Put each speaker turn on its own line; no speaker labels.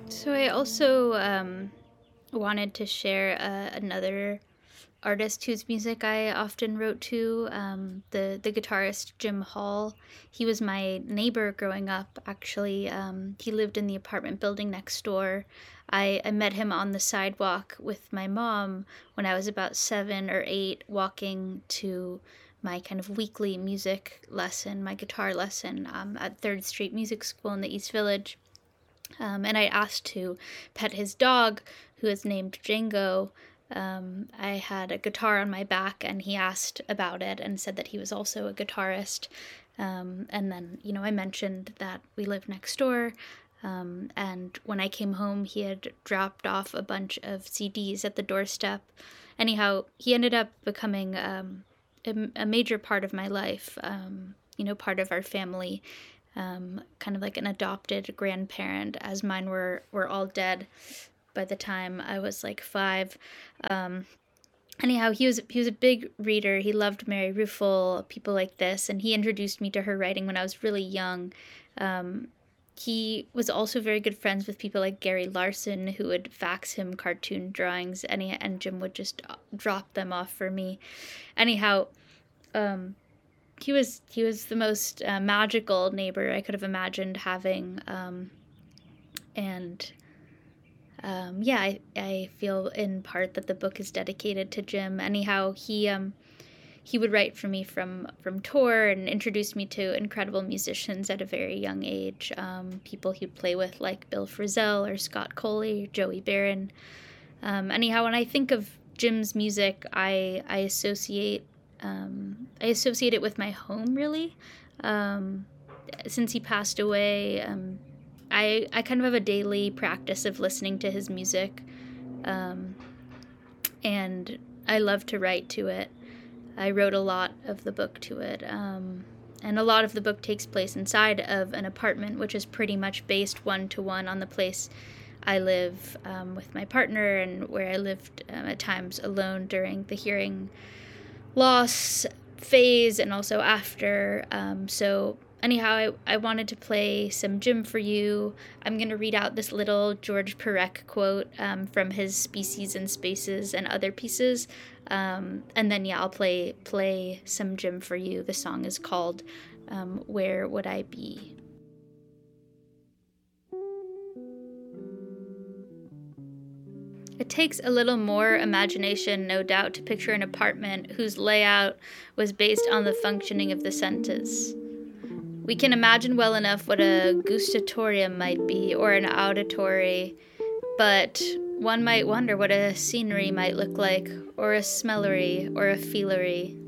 So I also wanted to share another artist whose music I often wrote to, the guitarist Jim Hall. He was my neighbor growing up, actually. He lived in the apartment building next door. I met him on the sidewalk with my mom when I was about 7 or 8, walking to my kind of weekly music lesson, my guitar lesson at Third Street Music School in the East Village. And I asked to pet his dog, who is named Django. I had a guitar on my back, and he asked about it and said that he was also a guitarist. And then, I mentioned that we live next door. And when I came home, he had dropped off a bunch of CDs at the doorstep. Anyhow, he ended up becoming a major part of my life, part of our family, kind of like an adopted grandparent, as mine were all dead by the time I was like 5. Anyhow, he was a big reader. He loved Mary Ruefle, people like this, and he introduced me to her writing when I was really young. He was also very good friends with people like Gary Larson, who would fax him cartoon drawings, and Jim would just drop them off for me. Anyhow, he was the most magical neighbor I could have imagined having, and yeah, I feel in part that the book is dedicated to Jim. Anyhow, he would write for me from tour and introduce me to incredible musicians at a very young age. People he'd play with like Bill Frisell or Scott Coley or Joey Barron. Anyhow, when I think of Jim's music, I associate it with my home, really. Since he passed away, I kind of have a daily practice of listening to his music, and I love to write to it. I wrote a lot of the book to it, and a lot of the book takes place inside of an apartment, which is pretty much based one-to-one on the place I live with my partner, and where I lived at times alone during the hearing loss phase and also after. So anyhow, I wanted to play some Jim for you. I'm going to read out this little George Perec quote from his Species and Spaces and Other Pieces. And then, yeah, I'll play some Jim for you. The song is called Where Would I Be? It takes a little more imagination, no doubt, to picture an apartment whose layout was based on the functioning of the senses. We can imagine well enough what a gustatorium might be, or an auditory, but one might wonder what a scenery might look like, or a smellery, or a feelery.